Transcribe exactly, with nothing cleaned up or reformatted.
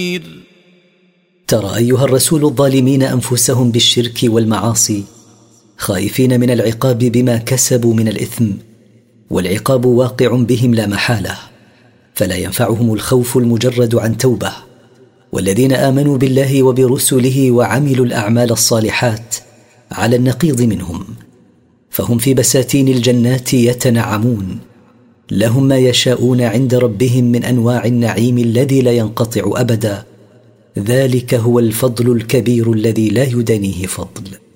ترى أيها الرسول الظالمين أنفسهم بالشرك والمعاصي خائفين من العقاب بما كسبوا من الإثم، والعقاب واقع بهم لا محالة، فلا ينفعهم الخوف المجرد عن توبة. والذين آمنوا بالله وبرسله وعملوا الأعمال الصالحات على النقيض منهم، فهم في بساتين الجنات يتنعمون، لهم ما يشاءون عند ربهم من أنواع النعيم الذي لا ينقطع أبدا، ذلك هو الفضل الكبير الذي لا يدانيه فضل.